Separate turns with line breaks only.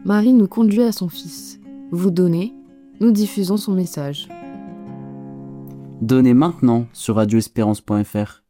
Marie nous conduit à son fils. Vous donnez, nous diffusons son message.
Donnez maintenant sur radioespérance.fr.